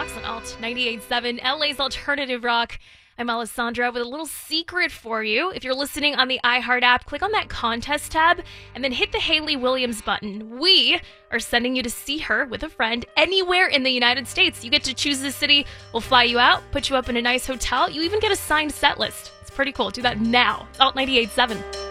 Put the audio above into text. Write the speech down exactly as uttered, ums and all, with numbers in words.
Rocks on Alt ninety-eight point seven, L A's Alternative Rock. I'm Alessandra with a little secret for you. If you're listening on the iHeart app, click on that contest tab and then hit the Hayley Williams button. We are sending you to see her with a friend anywhere in the United States. You get to choose the city. We'll fly you out, put you up in a nice hotel. You even get a signed set list. It's pretty cool. Do that now. Alt ninety-eight point seven.